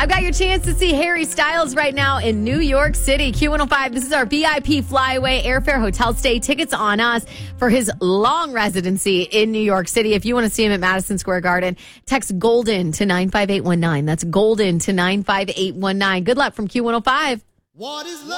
I've got your chance to see Harry Styles right now in New York City. Q105, this is our VIP flyaway airfare hotel stay. Tickets on us for his long residency in New York City. If you want to see him at Madison Square Garden, text GOLDEN to 95819. That's GOLDEN to 95819. Good luck from Q105. What is love?